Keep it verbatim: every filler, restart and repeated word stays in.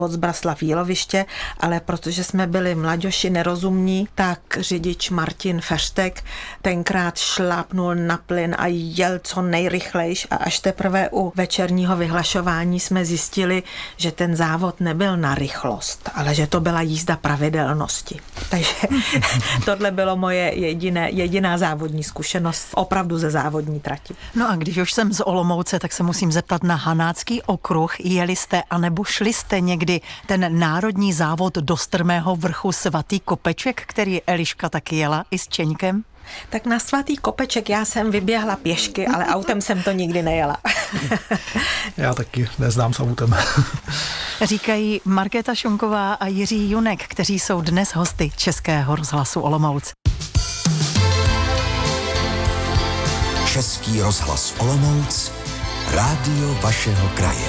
od Zbraslav Jíloviště, ale protože jsme byli mladěši nerozumní, tak řidič Martin Feštek tenkrát šlápnul na plyn a jel co nejrychlejš a až teprve u večerního vyhlašování jsme zjistili, že ten závod nebyl na rychlost, ale že to byla jízda pravidelnosti. Takže tohle bylo moje jediné, jediná závodní zkušenost opravdu ze závodní trati. No a když už jsem z Olomouce, tak se musím zeptat na Hanácký okruh. Jeli jste anebo šli jste někdy ten národní závod do Strmého vrchu Svatý Kopeček, který Eliška taky jela i s Čeňkem? Tak na Svatý Kopeček já jsem vyběhla pěšky, ale autem jsem to nikdy nejela. Já taky neznám s autem. Říkají Markéta Šunková a Jiří Junek, kteří jsou dnes hosty Českého rozhlasu Olomouc. Český rozhlas Olomouc, rádio vašeho kraje.